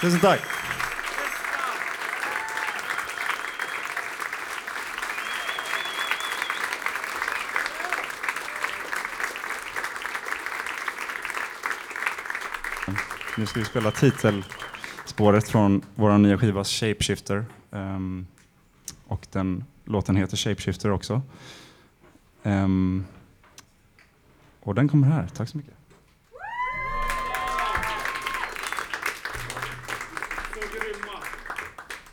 Tusen tack. Nu ska vi spela titelspåret från vår nya skiva Shapeshifter. Och den låten heter Shapeshifter också. Och den kommer här. Tack så mycket.